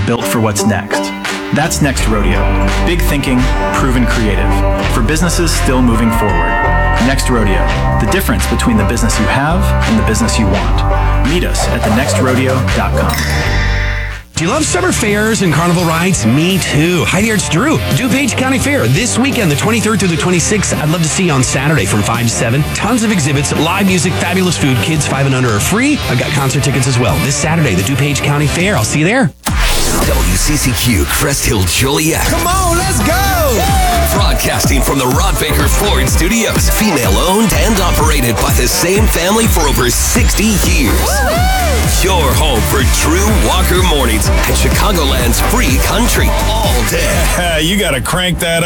built for what's next. That's Next Rodeo. Big thinking, proven creative. For businesses still moving forward. Next Rodeo. The difference between the business you have and the business you want. Meet us at thenextrodeo.com. Do you love summer fairs and carnival rides? Me too. Hi there, it's Drew. DuPage County Fair this weekend, the 23rd through the 26th. I'd love to see you on Saturday from 5 to 7. Tons of exhibits, live music, fabulous food. Kids 5 and under are free. I've got concert tickets as well. This Saturday, the DuPage County Fair. I'll see you there. WCCQ Crest Hill Joliet. Come on, let's go! Broadcasting from the Rod Baker Ford Studios. Female owned and operated by the same family for over 60 years. Your home for Drew Walker mornings and Chicagoland's free country all day. You gotta crank that